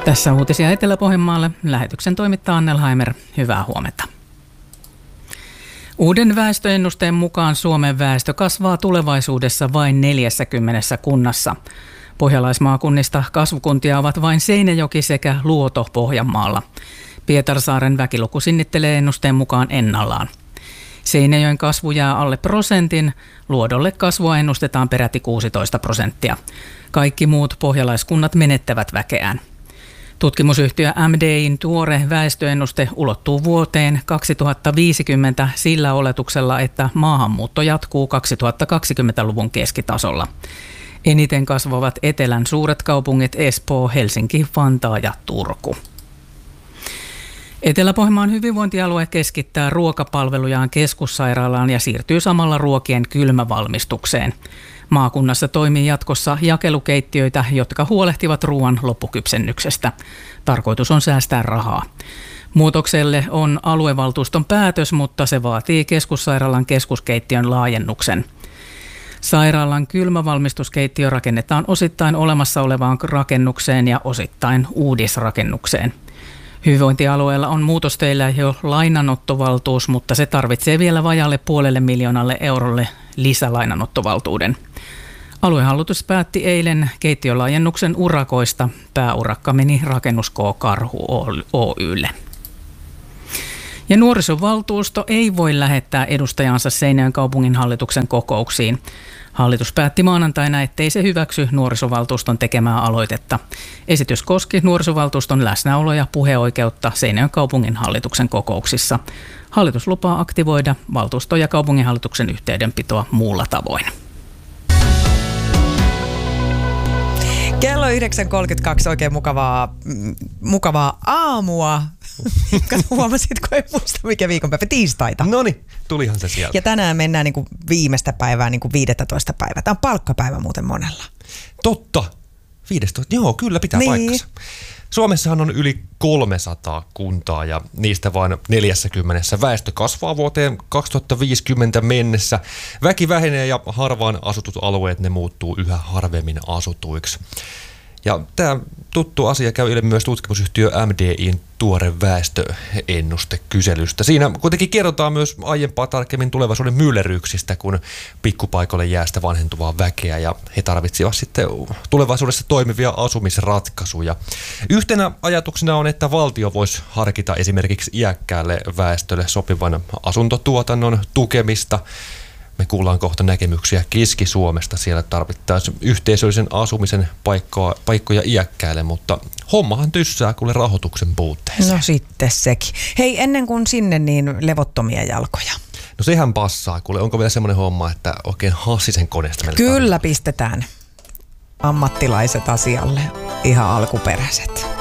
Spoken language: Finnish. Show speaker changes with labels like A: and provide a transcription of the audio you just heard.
A: Tässä uutisia Etelä-Pohjanmaalle. Lähetyksen toimittaa Annelheimer. Hyvää huomenta. Uuden väestöennusteen mukaan Suomen väestö kasvaa tulevaisuudessa vain 40 kunnassa. Pohjalaismaakunnista kasvukuntia ovat vain Seinäjoki sekä Luoto Pohjanmaalla. Pietarsaaren väkiluku sinnittelee ennusteen mukaan ennallaan. Seinäjoen kasvu jää alle prosentin, Luodolle kasvua ennustetaan peräti 16%. Kaikki muut pohjalaiskunnat menettävät väkeään. Tutkimusyhtiö MDI:n tuore väestöennuste ulottuu vuoteen 2050 sillä oletuksella, että maahanmuutto jatkuu 2020-luvun keskitasolla. Eniten kasvavat etelän suuret kaupungit Espoo, Helsinki, Vantaa ja Turku. Etelä-Pohjanmaan hyvinvointialue keskittää ruokapalvelujaan keskussairaalaan ja siirtyy samalla ruokien kylmävalmistukseen. Maakunnassa toimii jatkossa jakelukeittiöitä, jotka huolehtivat ruoan loppukypsennyksestä. Tarkoitus on säästää rahaa. Muutokselle on aluevaltuuston päätös, mutta se vaatii keskussairaalan keskuskeittiön laajennuksen. Sairaalan kylmävalmistuskeittiö rakennetaan osittain olemassa olevaan rakennukseen ja osittain uudisrakennukseen. Hyvinvointialueella on muutosteillä jo lainanottovaltuus, mutta se tarvitsee vielä vajalle €500,000 lisälainanottovaltuuden. Aluehallitus päätti eilen keittiölaajennuksen urakoista. Pääurakka meni Rakennus K. Karhu Oy:lle. Ja nuorisovaltuusto ei voi lähettää edustajansa Seinäjoen kaupunginhallituksen kokouksiin. Hallitus päätti maanantaina, ettei se hyväksy nuorisovaltuuston tekemää aloitetta. Esitys koski nuorisovaltuuston läsnäolo- ja puheoikeutta Seinäjoen kaupunginhallituksen kokouksissa. Hallitus lupaa aktivoida valtuusto- ja kaupunginhallituksen yhteydenpitoa muulla tavoin.
B: Kello 9.32, oikein mukavaa aamua. Huomasitko, ei muista mikä viikonpäivä, tiistaita.
C: Noniin, tulihan se sieltä.
B: Ja tänään mennään niin kuin viimeistä päivää, niin kuin 15 päivää. Tämä on palkkapäivä muuten monella.
C: Totta, 15, joo kyllä pitää paikkansa. Suomessahan on yli 300 kuntaa ja niistä vain 40 väestö kasvaa vuoteen 2050 mennessä. Väki vähenee ja harvaan asutut alueet ne muuttuu yhä harvemmin asutuiksi. Ja tämä tuttu asia käy ilmi myös tutkimusyhtiö MDI:n tuore väestöennustekyselystä. Siinä kuitenkin kerrotaan myös aiempaa tarkemmin tulevaisuuden myllerryksistä, kun pikkupaikoille jää sitä vanhentuvaa väkeä ja he tarvitsivat sitten tulevaisuudessa toimivia asumisratkaisuja. Yhtenä ajatuksena on, että valtio voisi harkita esimerkiksi iäkkäälle väestölle sopivan asuntotuotannon tukemista. Me kuullaan kohta näkemyksiä Keski-Suomesta. Siellä tarvittaisiin yhteisöllisen asumisen paikkoja iäkkäille, mutta hommahan tyssää kuule rahoituksen puutteeseen.
B: No sitten sekin. Hei, ennen kuin sinne, niin levottomia jalkoja.
C: No sehän passaa. Kuule, onko vielä semmoinen homma, että oikein Hassisen koneesta meille
B: Kyllä pistetään ammattilaiset asialle, ihan alkuperäiset.